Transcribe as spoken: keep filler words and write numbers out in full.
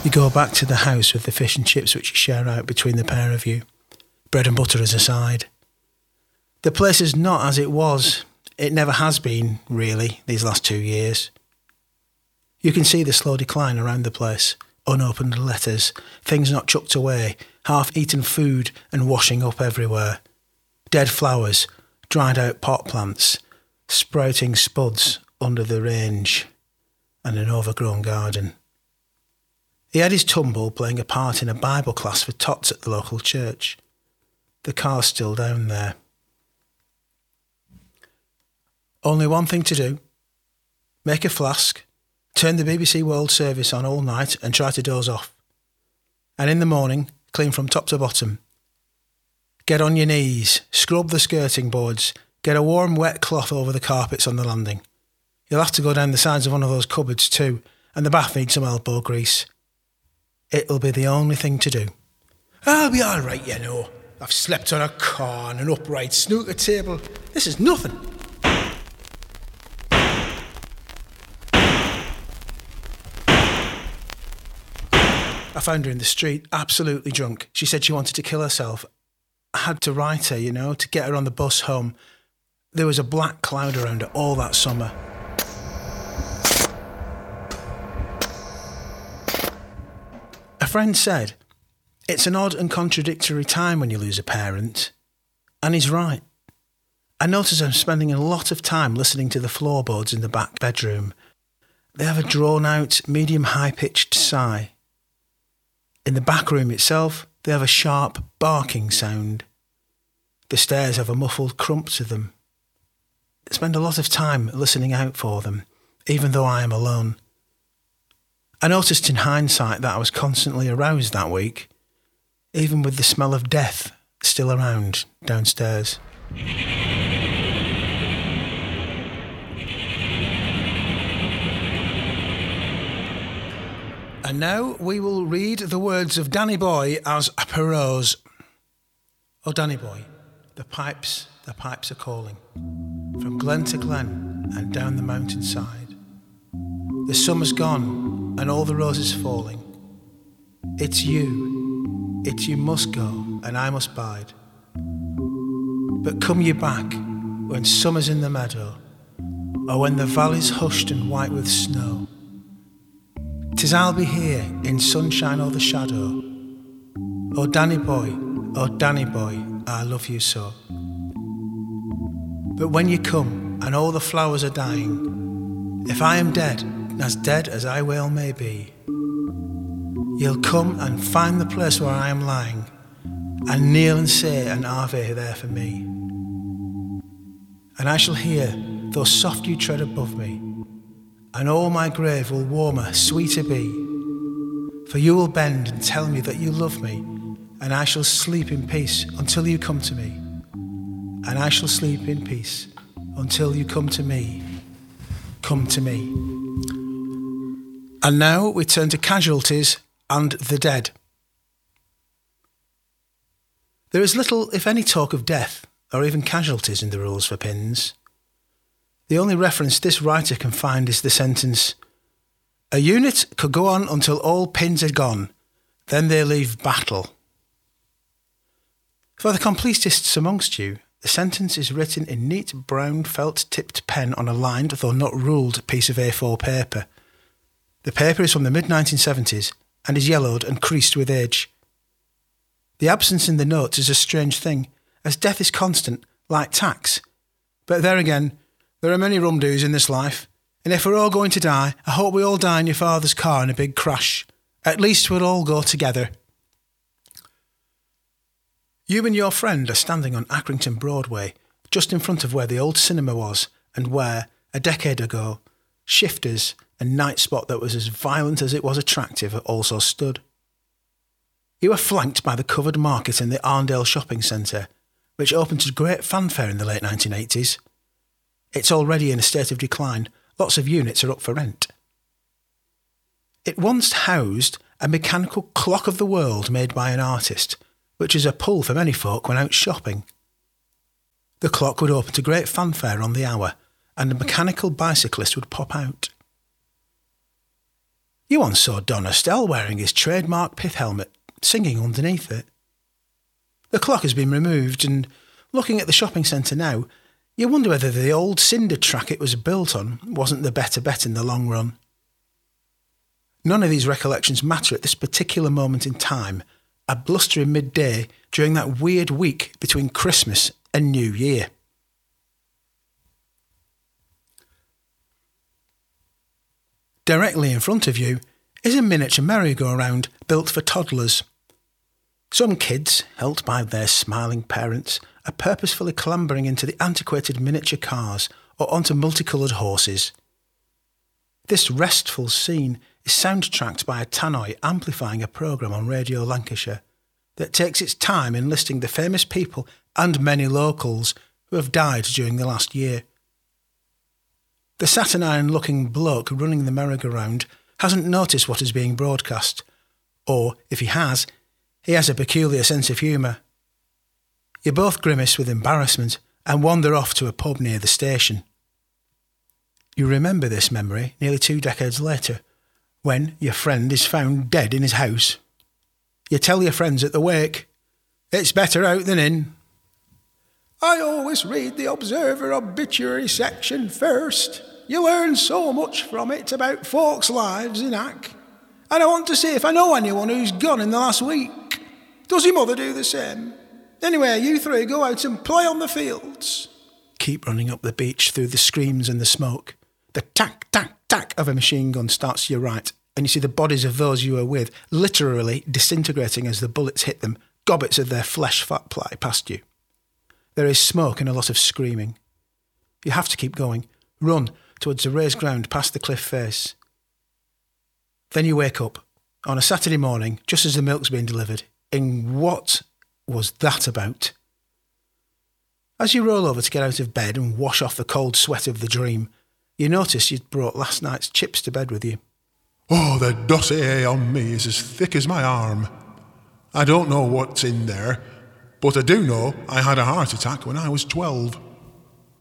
You go back to the house with the fish and chips which you share out between the pair of you. Bread and butter as a side. The place is not as it was. It never has been, really, these last two years. You can see the slow decline around the place. Unopened letters, things not chucked away, half-eaten food and washing up everywhere. Dead flowers, dried-out pot plants, sprouting spuds under the range, and an overgrown garden. He had his tumble playing a part in a Bible class for tots at the local church. The car's still down there. Only one thing to do. Make a flask, turn the B B C World Service on all night and try to doze off. And in the morning, clean from top to bottom. Get on your knees, scrub the skirting boards, get a warm wet cloth over the carpets on the landing. You'll have to go down the sides of one of those cupboards too, and the bath needs some elbow grease. It'll be the only thing to do. I'll be all right, you know. I've slept on a car and an upright snooker table. This is nothing. I found her in the street, absolutely drunk. She said she wanted to kill herself. I had to write her, you know, to get her on the bus home. There was a black cloud around her all that summer. A friend said, it's an odd and contradictory time when you lose a parent. And he's right. I notice I'm spending a lot of time listening to the floorboards in the back bedroom. They have a drawn-out, medium high-pitched sigh. In the back room itself, they have a sharp, barking sound. The stairs have a muffled crump to them. I spend a lot of time listening out for them, even though I am alone. I noticed in hindsight that I was constantly aroused that week, even with the smell of death still around downstairs. And now we will read the words of Danny Boy as Perrose. Oh, Danny Boy, the pipes, the pipes are calling, from glen to glen and down the mountainside. The summer's gone and all the roses falling. It's you, it's you must go and I must bide. But come you back when summer's in the meadow, or when the valley's hushed and white with snow. 'Tis I'll be here in sunshine or the shadow. Oh Danny Boy, oh Danny Boy, I love you so. But when you come and all the flowers are dying, if I am dead, as dead as I well may be, you'll come and find the place where I am lying, and kneel and say an Ave there for me. And I shall hear, though soft you tread above me, and all my grave will warmer, sweeter be. For you will bend and tell me that you love me, and I shall sleep in peace until you come to me. And I shall sleep in peace until you come to me. Come to me. And now we turn to casualties and the dead. There is little, if any, talk of death, or even casualties in the rules for pins. The only reference this writer can find is the sentence, a unit could go on until all pins are gone, then they leave battle. For the completists amongst you, the sentence is written in neat brown felt-tipped pen on a lined, though not ruled, piece of A four paper. The paper is from the mid nineteen seventies and is yellowed and creased with age. The absence in the notes is a strange thing, as death is constant, like tax. But there again, there are many rum do's in this life, and if we're all going to die, I hope we all die in your father's car in a big crash. At least we'll all go together. You and your friend are standing on Accrington Broadway, just in front of where the old cinema was, and where, a decade ago, Shifters, a night spot that was as violent as it was attractive, also stood. You are flanked by the covered market in the Arndale Shopping Centre, which opened to great fanfare in the late nineteen eighties. It's already in a state of decline. Lots of units are up for rent. It once housed a mechanical clock of the world made by an artist, which is a pull for many folk when out shopping. The clock would open to great fanfare on the hour, and a mechanical bicyclist would pop out. You once saw Don Estelle wearing his trademark pith helmet, singing underneath it. The clock has been removed, and looking at the shopping centre now, you wonder whether the old cinder track it was built on wasn't the better bet in the long run. None of these recollections matter at this particular moment in time, a blustery midday during that weird week between Christmas and New Year. Directly in front of you is a miniature merry-go-round built for toddlers. Some kids, helped by their smiling parents, are purposefully clambering into the antiquated miniature cars or onto multicoloured horses. This restful scene is soundtracked by a tannoy amplifying a programme on Radio Lancashire that takes its time in listing the famous people and many locals who have died during the last year. The saturnine-looking bloke running the merry-go-round hasn't noticed what is being broadcast, or, if he has, he has a peculiar sense of humour. You both grimace with embarrassment and wander off to a pub near the station. You remember this memory nearly two decades later, when your friend is found dead in his house. You tell your friends at the wake, "It's better out than in." "I always read the Observer obituary section first. You learn so much from it about folks' lives in Hack. And I want to see if I know anyone who's gone in the last week. Does your mother do the same? Anyway, you three go out and play on the fields." Keep running up the beach through the screams and the smoke. The tack, tack, tack of a machine gun starts to your right, and you see the bodies of those you were with literally disintegrating as the bullets hit them, gobbets of their flesh fly past you. There is smoke and a lot of screaming. You have to keep going. Run towards the raised ground past the cliff face. Then you wake up on a Saturday morning, just as the milk's been delivered. In what was that about? As you roll over to get out of bed and wash off the cold sweat of the dream, you notice you'd brought last night's chips to bed with you. "Oh, the dossier on me is as thick as my arm. I don't know what's in there, but I do know I had a heart attack when I was twelve.